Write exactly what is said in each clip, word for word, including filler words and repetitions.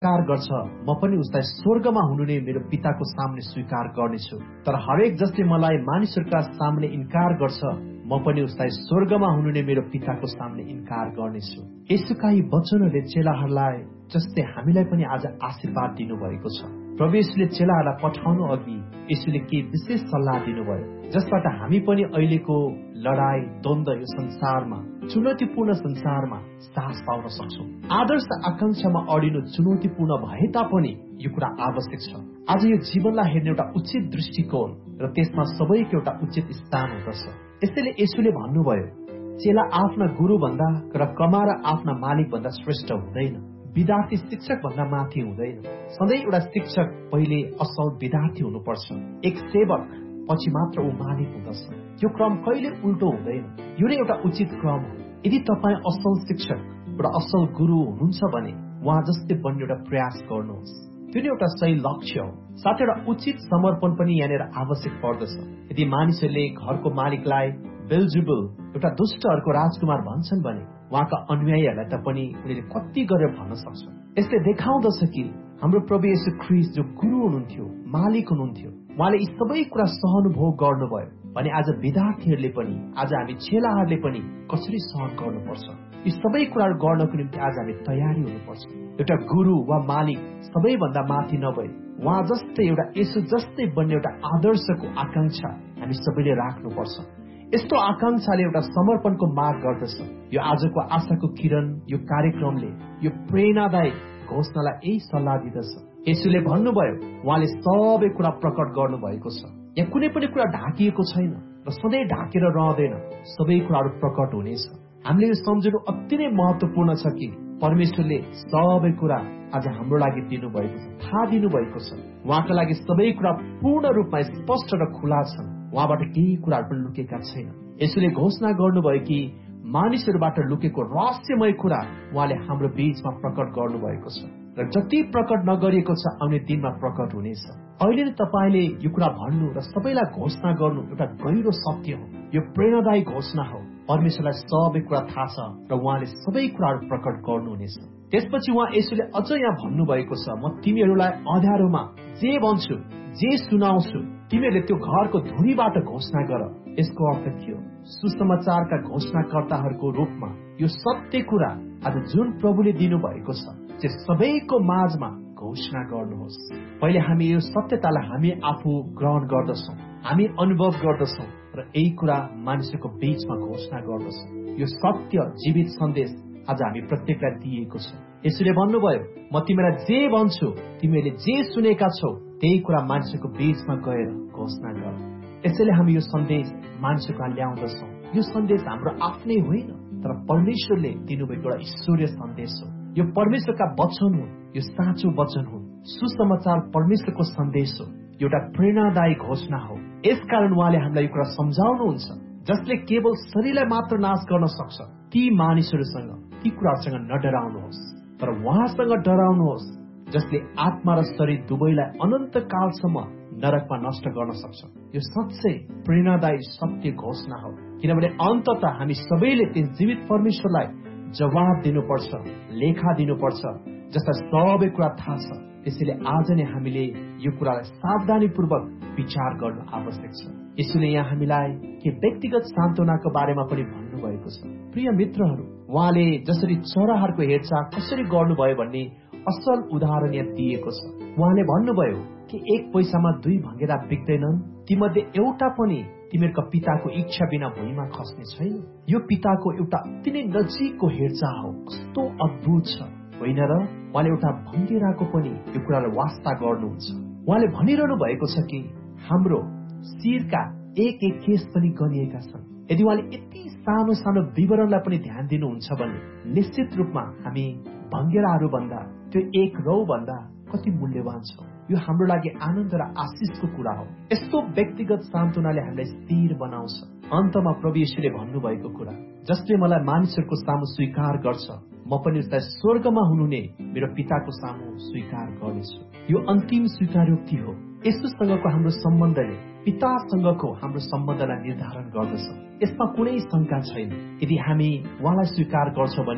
स्वीकार गर्छ म पनि उसलाई स्वर्गमा हुनुहुने मेरो पिताको सामने स्वीकार गर्नेछु। तर हरेक जसले मलाई मानिसहरूका सामने इन्कार गर्छ म पनि उसलाई स्वर्गमा हुनुहुने मेरो पिताको सामने इन्कार गर्नेछु। यसुका यी वचनहरूले चेलाहरूलाई जस्तै हामीलाई पनि आज आशीर्वाद दिनुभएको छ। प्रभु येशूले चेलाहरूलाई पठाउनु अघि येशूले के विशेष सल्लाह दिनुभयो जसबाट हामी पनि अहिलेको लडाई द्वन्द यो संसारमा चुनौतीपूर्ण संसारमा साहस पाउन सक्छौं। आदर्श आकांक्षामा अडिनु चुनौतीपूर्ण भए तापनि यो कुरा आवश्यक छ। आज यो जीवनलाई हेर्ने एउटा उचित दृष्टिकोण र त्यसमा सबैको एउटा उचित स्थान हुँदछ। यसैले येशूले भन्नुभयो चेला आफ्ना गुरु भन्दा र कमारा आफ्ना मालिक भन्दा श्रेष्ठ हुँदैन, विद्यार्थी शिक्षक भन्दा माथि हुँदैन। सधैँ एउटा शिक्षक पहिले असल विद्यार्थी हुनुपर्छ, एक सेवक पछि मात्र ऊ मालिक हुँदछ। यो क्रम कहिले उल्टो हुँदैन, यो नै एउटा उचित क्रम हो। यदि तपाईँ असल शिक्षक एउटा असल गुरु हुनुहुन्छ भने उहाँ जस्तै बन्ने एउटा प्रयास गर्नुहोस्। त्यो नै एउटा सही लक्ष्य हो। साथै एउटा उचित समर्पण पनि यहाँनिर आवश्यक पर्दछ। यदि मानिसहरूले घरको मालिकलाई बेल्जुबुल एउटा दुष्टहरूको राजकुमार भन्छन् भने उहाँका अनुयायीहरूलाई त पनि उनीहरूले कति गरेर भन्न सक्छ। यसले देखाउँदछ कि हाम्रो प्रभु येशू ख्रीष्ट जो गुरु हुनुहुन्थ्यो, मालिक हुनुहुन्थ्यो, उहाँले यी सबै कुरा सहनुभोग गर्नुभयो भने आज विद्यार्थीहरूले पनि आज हामी चेलाहरूले पनि कसरी सहन गर्नुपर्छ, यी सबै कुराहरू गर्नको निम्ति आज हामी तयारी हुनुपर्छ। एउटा गुरु वा मालिक सबैभन्दा माथि नभए उहाँ जस्तै एउटा येशू जस्तै बन्ने एउटा आदर्शको आकांक्षा हामी सबैले राख्नुपर्छ। यस्तो आकांक्षाले एउटा समर्पणको मार्ग गर्दछ। यो आजको आशाको किरण यो कार्यक्रमले यो प्रेरणादायक घोषणालाई यही सल्लाह दिँदछ। येशूले भन्नुभयो उहाँले सबै कुरा प्रकट गर्नुभएको छ। यहाँ कुनै पनि कुरा ढाकिएको छैन र सधैँ ढाकेर रहँदैन, सबै कुराहरू प्रकट हुनेछ। हामीले यो सम्झनु अति नै महत्वपूर्ण छ कि परमेश्वरले सबै कुरा आज हाम्रो लागि दिनुभएको छ, थाहा दिनुभएको छ। उहाँका लागि सबै कुरा पूर्ण रूपमा स्पष्ट र खुला छन्, उहाँबाट केही कुराहरू पनि लुकेका छैन। यसैले घोषणा गर्नुभयो कि मानिसहरूबाट लुकेको रहस्यमय कुरा उहाँले हाम्रो बीचमा प्रकट गर्नुभएको छ र जति प्रकट नगरिएको छ आउने दिनमा प्रकट हुनेछ। अहिले नै तपाईँले यो कुरा भन्नु र सबैलाई घोषणा गर्नु एउटा गहिरो सत्य हो। यो प्रेरणादायी घोषणा हो। परमेश्वरलाई सबै कुरा थाहा छ र उहाँले सबै कुराहरू प्रकट गर्नुहुनेछ। त्यसपछि उहाँ यसोले अझ यहाँ भन्नुभएको छ, म तिमीहरूलाई अँध्यारोमा जे भन्छु जे सुनाउँछु तिमीहरूले त्यो घरको धुरीबाट घोषणा गर। यसको अर्थ के हो? सुसमाचारका घोषणाकर्ताहरूको रूपमा यो सत्य कुरा आज जुन प्रभुले दिनुभएको छ त्यो सबैको माझमा घोषणा गर्नुहोस्। पहिले हामी यो सत्यतालाई हामी आफू ग्रहण गर्दछौँ, हामी अनुभव गर्दछौँ र यही कुरा मानिसको बीचमा घोषणा गर्दछौँ। यो सत्य जीवित सन्देश आज हामी प्रत्येकलाई दिएको छ। यसले भन्नुभयो म तिमीलाई जे भन्छु तिमीहरूले जे सुनेका छौ त्यही कुरा मानिसको बीचमा गएर घोषणा गर। यसैले हामी यो सन्देश मानिसको ल्याउँदछौँ। यो सन्देश हाम्रो आफ्नै होइन तर परमेश्वरले दिनुभएको एउटा ईश्वरीय सन्देश हो। यो परमेश्वरका वचन हुन्, यो साँचो वचन हुन्, सुसमाचार परमेश्वरको सन्देश हो, एउटा प्रेरणादायी घोषणा हो। यसकारण उहाँले हामीलाई यो कुरा सम्झाउनुहुन्छ जसले केवल शरीरलाई मात्र नाश गर्न सक्छ ती मानिसहरूसँग ती कुरासँग नडराउनुहोस् तर उहाँसँग डराउनुहोस् जसले आत्मा र शरीर दुवैलाई अनन्त कालसम्म नरकमा नष्ट गर्न सक्छ। यो सच्चै प्रेरणादायी सत्य घोषणा हो किनभने अन्ततः हामी सबैले त्यस जीवित परमेश्वरलाई जवाब दिनुपर्छ, लेखा दिनुपर्छ जसलाई सबै कुरा थाहा छ। त्यसैले आज नै हामीले यो कुरालाई सावधानीपूर्वक विचार गर्नु आवश्यक छ। यसैले यहाँ हामीलाई के व्यक्तिगत सान्त्वनाको बारेमा पनि भन्नुभएको छ। प्रिय मित्रहरू, उहाँले जसरी चराहरूको हेरचाह कसरी गर्नुभयो भन्ने असल उदाहरण यहाँ दिएको छ। उहाँले भन्नुभयो कि एक पैसामा दुई भङ्गेरा बिक्दैनन्, तीमध्ये एउटा पनि तिमीहरूका पिताको इच्छा बिना भुइँमा खस्ने छैन। यो पिताको एउटा अति नै नजिकको हेरचाह हो। कस्तो अद्भुत छ होइन र? उहाँले एउटा भङ्गेराको पनि यो कुरालाई वास्ता गर्नुहुन्छ। उहाँले भनिरहनु भएको छ कि हाम्रो शिरका एक एक केस पनि गनिएका छन्। यदि उहाँले यति सानो सानो विवरणलाई पनि ध्यान दिनुहुन्छ भने निश्चित रूपमा हामी भङ्गेराहरू भन्दा त्यो एक रौ भन्दा कति मूल्यवान छ। यो हाम्रो लागि आनन्द र आशिषको कुरा हो। यस्तो व्यक्तिगत सान्त्वनाले हामीलाई स्थिर बनाउँछ। अन्तमा प्रभु येशूले भन्नुभएको कुरा, जसले मलाई मानिसहरूको सामु स्वीकार गर्छ म पनि उसलाई स्वर्गमा हुनुहुने मेरो पिताको सामु स्वीकार गर्नेछु। यो अन्तिम स्वीकारोक्ति हो। यसोसँगको हाम्रो सम्बन्धले पितासँगको हाम्रो सम्बन्धलाई निर्धारण गर्दछ। यसमा कुनै शंका छैन। यदि हामी उहाँलाई स्वीकार गर्छौं भने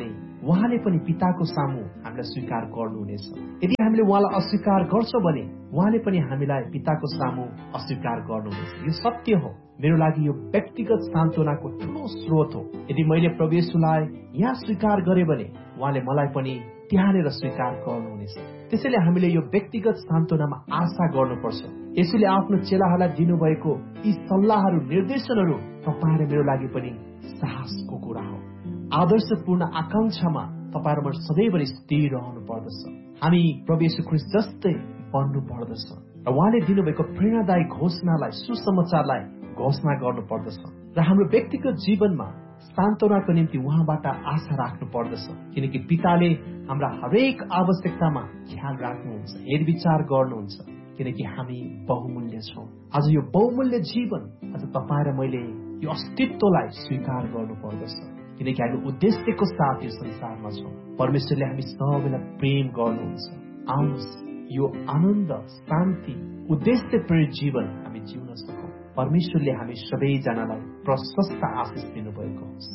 उहाँले पनि पिताको सामु हामीलाई स्वीकार गर्नुहुनेछ। यदि हामीले उहाँलाई अस्वीकार गर्छौं भने उहाँले पनि हामीलाई पिताको सामु अस्वीकार गर्नुहुनेछ। यो सत्य हो। मेरो लागि यो व्यक्तिगत सान्त्वनाको ठूलो स्रोत हो। यदि मैले प्रभु येशूलाई यहाँ स्वीकार गरे भने उहाँले मलाई पनि त्यहाँनिर स्वीकार गर्नुहुनेछ। त्यसैले हामीले यो व्यक्तिगत सान्त्वनामा आशा गर्नुपर्छ। येशूले आफ्नो चेलाहरूलाई दिनुभएको यी सल्लाहहरू, निर्देशनहरू तपाईँ र मेरो लागि पनि साहसको कुरा हो। आदर्शपूर्ण आकांक्षामा तपाईँ र म सधैँभरि स्थिर रहनु पर्दछ। हामी प्रभु येशू ख्रीष्ट जस्तै बन्नु पर्दछ र उहाँले दिनुभएको प्रेरणादायी घोषणालाई, सुसमाचारलाई घोषणा गर्नु पर्दछ र हाम्रो व्यक्तिगत जीवनमा सान्त्वनाको निम्ति उहाँबाट आशा राख्नु पर्दछ। किनकि पिताले हाम्रा हरेक आवश्यकतामा ख्याल राख्नुहुन्छ, हेरविचार गर्नुहुन्छ, किनकि हामी बहुमूल्य छौं। आज यो बहुमूल्य जीवन आज तपाईँ र मैले यो अस्तित्वलाई स्वीकार गर्नु पर्दछ, किनकि हामी उद्देश्यको साथ यो संसारमा छौं। परमेश्वरले हामी सबैलाई प्रेम गर्नुहुन्छ। आउनुहोस् यो आनन्द, शान्ति, उद्देश्य प्रेरित जीवन हामी जिउन सकौं। परमेश्वरले हामी सबैजनालाई प्रशस्त आशिष दिनुभएको होस्।